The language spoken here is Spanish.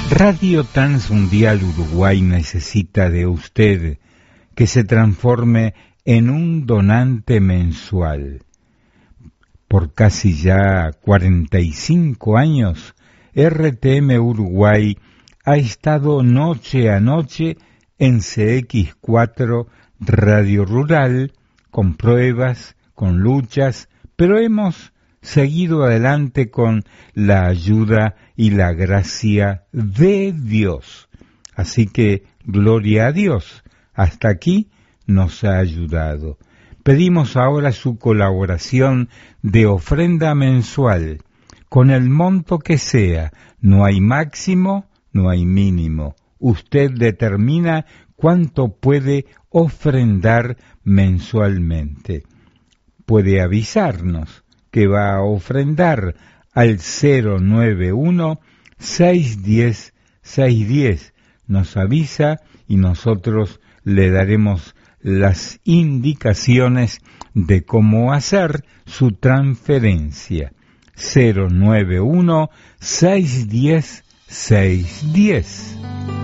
Radio Transmundial Uruguay necesita de usted que se transforme en un donante mensual. Por casi ya 45 años, RTM Uruguay ha estado noche a noche en CX4 Radio Rural, con pruebas, con luchas, pero hemos seguido adelante con la ayuda y la gracia de Dios. Así que, gloria a Dios, hasta aquí nos ha ayudado. Pedimos ahora su colaboración de ofrenda mensual, con el monto que sea. No hay máximo, no hay mínimo. Usted determina cuánto puede ofrendar mensualmente. Puede avisarnos que va a ofrendar al 091-610-610. Nos avisa y nosotros le daremos las indicaciones de cómo hacer su transferencia. 091-610-610.